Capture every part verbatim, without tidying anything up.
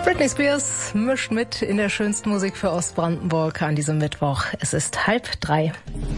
Britney Spears mischt mit in der schönsten Musik für Ostbrandenburg an diesem Mittwoch. Es ist halb drei.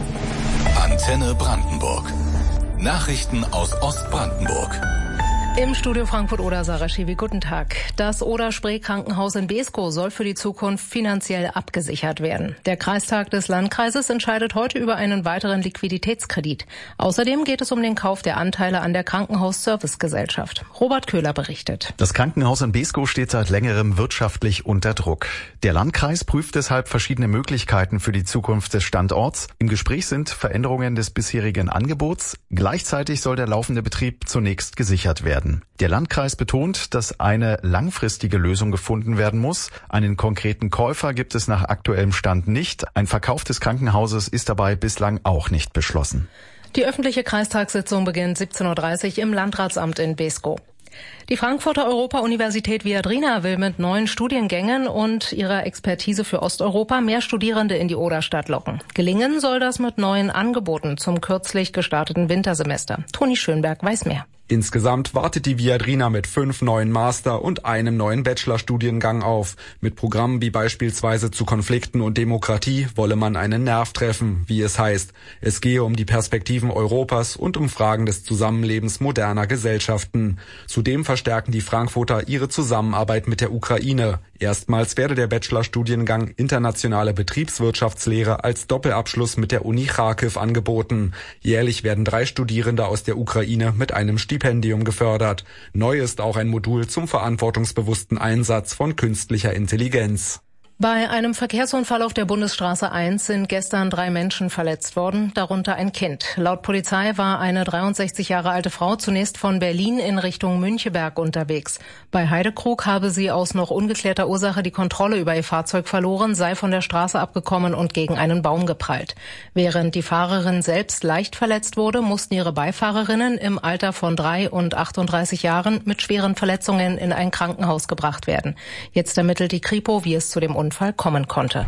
Antenne Brandenburg. Nachrichten aus Ostbrandenburg. Im Studio Frankfurt-Oder, Sarah Schiwi, guten Tag. Das Oder-Spree-Krankenhaus in Beeskow soll für die Zukunft finanziell abgesichert werden. Der Kreistag des Landkreises entscheidet heute über einen weiteren Liquiditätskredit. Außerdem geht es um den Kauf der Anteile an der Krankenhaus-Service-Gesellschaft. Robert Köhler berichtet. Das Krankenhaus in Beeskow steht seit längerem wirtschaftlich unter Druck. Der Landkreis prüft deshalb verschiedene Möglichkeiten für die Zukunft des Standorts. Im Gespräch sind Veränderungen des bisherigen Angebots. Gleichzeitig soll der laufende Betrieb zunächst gesichert werden. Der Landkreis betont, dass eine langfristige Lösung gefunden werden muss. Einen konkreten Käufer gibt es nach aktuellem Stand nicht. Ein Verkauf des Krankenhauses ist dabei bislang auch nicht beschlossen. Die öffentliche Kreistagssitzung beginnt siebzehn Uhr dreißig im Landratsamt in Beeskow. Die Frankfurter Europa-Universität Viadrina will mit neuen Studiengängen und ihrer Expertise für Osteuropa mehr Studierende in die Oderstadt locken. Gelingen soll das mit neuen Angeboten zum kürzlich gestarteten Wintersemester. Toni Schönberg weiß mehr. Insgesamt wartet die Viadrina mit fünf neuen Master- und einem neuen Bachelorstudiengang auf. Mit Programmen wie beispielsweise zu Konflikten und Demokratie wolle man einen Nerv treffen, wie es heißt. Es gehe um die Perspektiven Europas und um Fragen des Zusammenlebens moderner Gesellschaften. Zudem verstärken die Frankfurter ihre Zusammenarbeit mit der Ukraine. Erstmals werde der Bachelorstudiengang Internationale Betriebswirtschaftslehre als Doppelabschluss mit der Uni Charkiw angeboten. Jährlich werden drei Studierende aus der Ukraine mit einem Stipendium gefördert. Neu ist auch ein Modul zum verantwortungsbewussten Einsatz von künstlicher Intelligenz. Bei einem Verkehrsunfall auf der Bundesstraße eins sind gestern drei Menschen verletzt worden, darunter ein Kind. Laut Polizei war eine dreiundsechzig Jahre alte Frau zunächst von Berlin in Richtung Müncheberg unterwegs. Bei Heidekrug habe sie aus noch ungeklärter Ursache die Kontrolle über ihr Fahrzeug verloren, sei von der Straße abgekommen und gegen einen Baum geprallt. Während die Fahrerin selbst leicht verletzt wurde, mussten ihre Beifahrerinnen im Alter von drei und achtunddreißig Jahren mit schweren Verletzungen in ein Krankenhaus gebracht werden. Jetzt ermittelt die Kripo, wie es zu dem Unfall kommen konnte.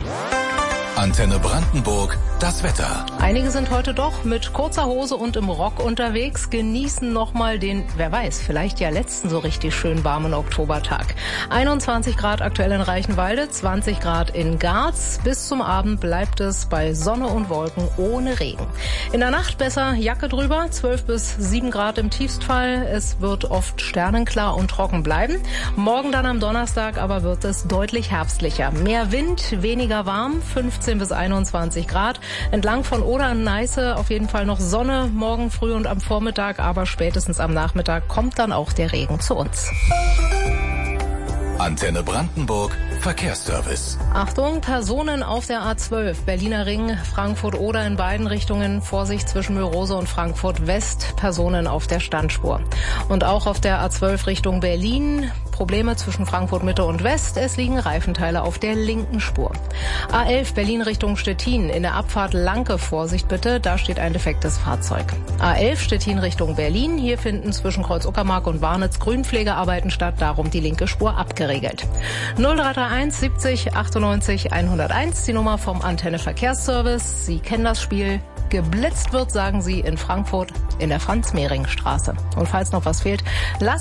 Antenne Brandenburg, das Wetter. Einige sind heute doch mit kurzer Hose und im Rock unterwegs, genießen nochmal den, wer weiß, vielleicht ja letzten so richtig schön warmen Oktobertag. einundzwanzig Grad aktuell in Reichenwalde, zwanzig Grad in Garz. Bis zum Abend bleibt es bei Sonne und Wolken ohne Regen. In der Nacht besser Jacke drüber, zwölf bis sieben Grad im Tiefstfall. Es wird oft sternenklar und trocken bleiben. Morgen dann am Donnerstag aber wird es deutlich herbstlicher. Mehr Wind, weniger warm, fünfzehn bis einundzwanzig Grad. Entlang von Oder und Neiße auf jeden Fall noch Sonne morgen früh und am Vormittag, aber spätestens am Nachmittag kommt dann auch der Regen zu uns. Antenne Brandenburg, Verkehrsservice. Achtung, Personen auf der A zwölf, Berliner Ring, Frankfurt-Oder in beiden Richtungen, Vorsicht zwischen Mörose und Frankfurt-West, Personen auf der Standspur. Und auch auf der A zwölf Richtung Berlin, Probleme zwischen Frankfurt-Mitte und West, es liegen Reifenteile auf der linken Spur. A elf, Berlin Richtung Stettin, in der Abfahrt Lanke, Vorsicht bitte, da steht ein defektes Fahrzeug. A elf, Stettin Richtung Berlin, hier finden zwischen Kreuz-Uckermark und Warnitz Grünpflegearbeiten statt, darum die linke Spur abgeregelt. null drei drei eins siebzig achtundneunzig hunderteins, die Nummer vom Antenne Verkehrsservice. Sie kennen das Spiel. Geblitzt wird, sagen Sie, in Frankfurt in der Franz-Mehring-Straße. Und falls noch was fehlt, lasst